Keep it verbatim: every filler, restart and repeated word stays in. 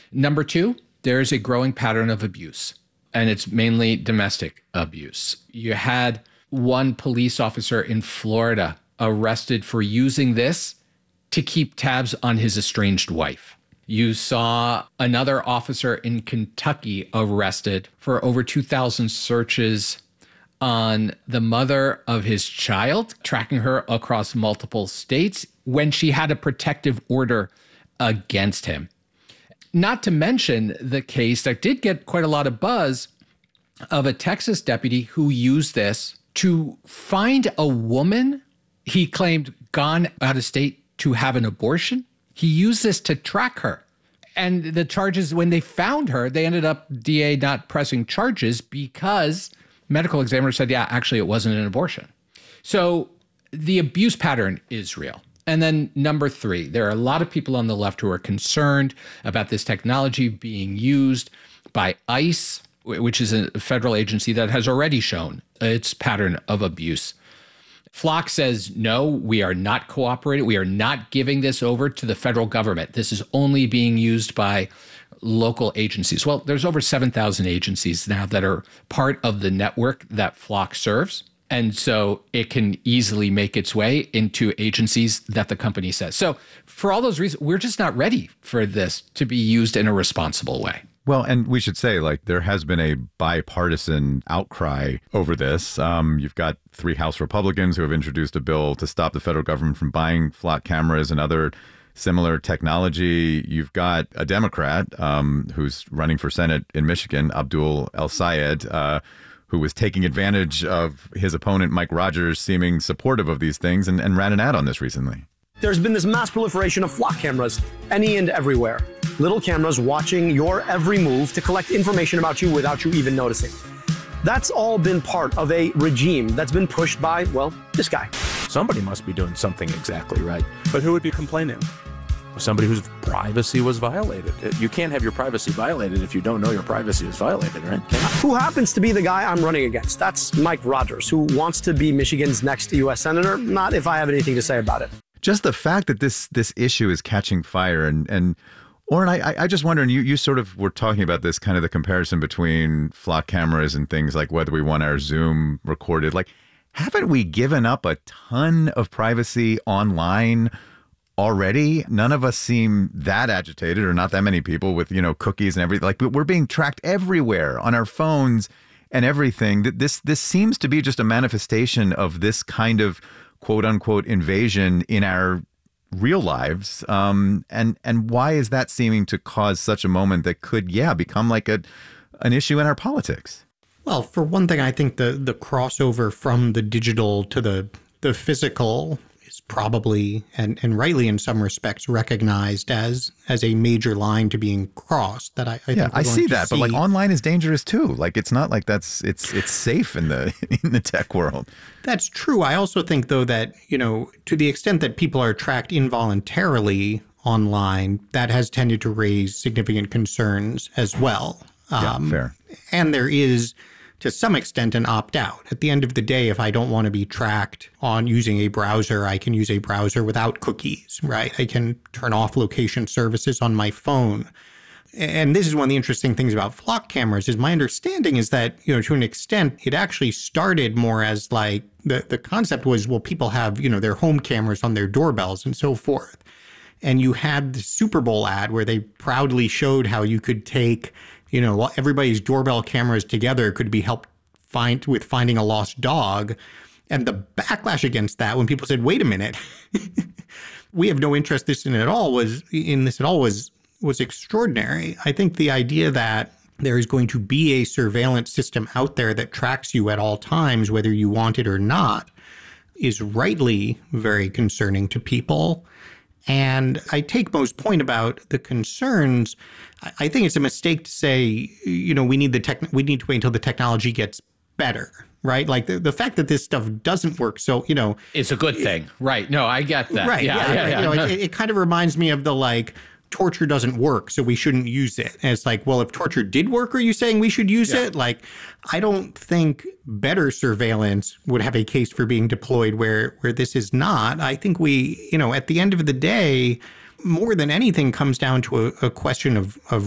Number two, there's a growing pattern of abuse, and it's mainly domestic abuse. You had one police officer in Florida arrested for using this to keep tabs on his estranged wife. You saw another officer in Kentucky arrested for over two thousand searches on the mother of his child, tracking her across multiple states when she had a protective order against him. Not to mention the case that did get quite a lot of buzz of a Texas deputy who used this to find a woman he claimed gone out of state to have an abortion. He used this to track her. And the charges, when they found her, they ended up D A not pressing charges because medical examiner said, yeah, actually, it wasn't an abortion. So the abuse pattern is real. And then number three, there are a lot of people on the left who are concerned about this technology being used by ICE, which is a federal agency that has already shown its pattern of abuse. Flock says, no, we are not cooperating. We are not giving this over to the federal government. This is only being used by local agencies. Well, there's over seven thousand agencies now that are part of the network that Flock serves. And so it can easily make its way into agencies that the company says. So for all those reasons, we're just not ready for this to be used in a responsible way. Well, and we should say, like, there has been a bipartisan outcry over this. Um, you've got three House Republicans who have introduced a bill to stop the federal government from buying Flock cameras and other similar technology. You've got a Democrat um, who's running for Senate in Michigan, Abdul El-Sayed, uh, who was taking advantage of his opponent, Mike Rogers, seeming supportive of these things and, and ran an ad on this recently. There's been this mass proliferation of Flock cameras, any and everywhere. Little cameras watching your every move to collect information about you without you even noticing. That's all been part of a regime that's been pushed by, well, this guy. Somebody must be doing something exactly right. But who would be complaining? Somebody whose privacy was violated. You can't have your privacy violated if you don't know your privacy is violated, right? Who happens to be the guy I'm running against? That's Mike Rogers, who wants to be Michigan's next U S senator. Not if I have anything to say about it. Just the fact that this this issue is catching fire, and and Oren, I I just wonder, and you you sort of were talking about this, kind of the comparison between Flock cameras and things like whether we want our Zoom recorded. Like, haven't we given up a ton of privacy online already? None of us seem that agitated, or not that many people with, you know, cookies and everything. Like, we're being tracked everywhere on our phones and everything. This this seems to be just a manifestation of this kind of quote unquote invasion in our real lives. Um, and and why is that seeming to cause such a moment that could, yeah, become like a an issue in our politics? Well, for one thing, I think the the crossover from the digital to the the physical is probably, and, and rightly in some respects, recognized as as a major line to being crossed. That I, I yeah, think I see that, see. But like online is dangerous too. Like, it's not like that's it's it's safe in the in the tech world. That's true. I also think, though, that, you know, to the extent that people are tracked involuntarily online, that has tended to raise significant concerns as well. Yeah, um, fair. And there is, to some extent, an opt-out. At the end of the day, if I don't want to be tracked on using a browser, I can use a browser without cookies, right? I can turn off location services on my phone. And this is one of the interesting things about Flock cameras, is my understanding is that, you know, to an extent, it actually started more as like the, the concept was, well, people have, you know, their home cameras on their doorbells and so forth. And you had the Super Bowl ad where they proudly showed how you could take, you know, everybody's doorbell cameras together could be helped find with finding a lost dog. And the backlash against that, when people said, wait a minute, we have no interest this in at all was in this at all was was extraordinary. I think the idea that there is going to be a surveillance system out there that tracks you at all times, whether you want it or not, is rightly very concerning to people. And I take Mo's point about the concerns. I think it's a mistake to say, you know, we need the tech, we need to wait until the technology gets better, right? Like the, the fact that this stuff doesn't work. So, you know, it's a good thing, right? No, I get that. Right. Yeah. yeah, yeah, yeah. You know, it, it kind of reminds me of the like, torture doesn't work, so we shouldn't use it. And it's like, well, if torture did work, are you saying we should use yeah. it? Like, I don't think better surveillance would have a case for being deployed where where this is not. I think we, you know, at the end of the day, more than anything comes down to a, a question of, of